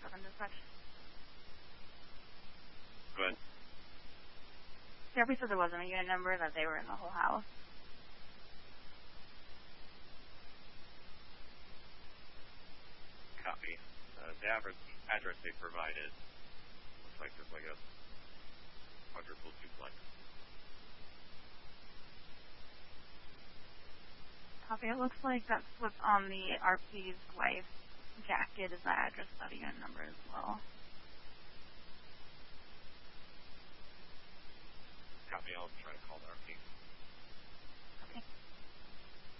up in dispatch. Good. Therapy said there wasn't a unit number, that they were in the whole house. Copy. The address they provided looks like there's like a quadruple duplex. Copy. It looks like that's what's on the RP's wife's jacket is the address of the unit number as well. Copy. I'll try to call the RP.